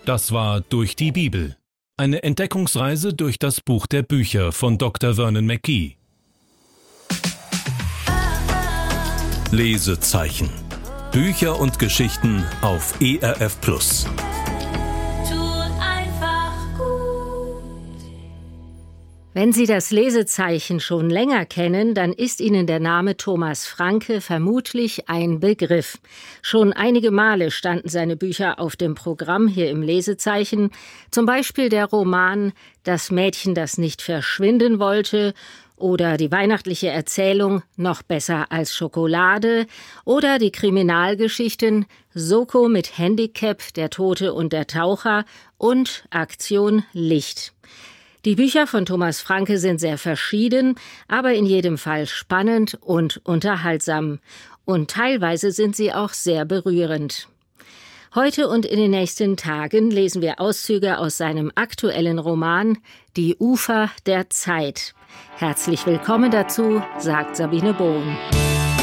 Das war Durch die Bibel. Eine Entdeckungsreise durch das Buch der Bücher von Dr. Vernon McGee. Lesezeichen. Bücher und Geschichten auf ERF+. Wenn Sie das Lesezeichen schon länger kennen, dann ist Ihnen der Name Thomas Francke vermutlich ein Begriff. Schon einige Male standen seine Bücher auf dem Programm hier im Lesezeichen. Zum Beispiel der Roman Das Mädchen, das nicht verschwinden wollte oder die weihnachtliche Erzählung Noch besser als Schokolade oder die Kriminalgeschichten Soko mit Handicap, Der Tote und der Taucher und Aktion Licht. Die Bücher von Thomas Francke sind sehr verschieden, aber in jedem Fall spannend und unterhaltsam. Und teilweise sind sie auch sehr berührend. Heute und in den nächsten Tagen lesen wir Auszüge aus seinem aktuellen Roman Die Ufer der Zeit. Herzlich willkommen dazu, sagt Sabine Bohn.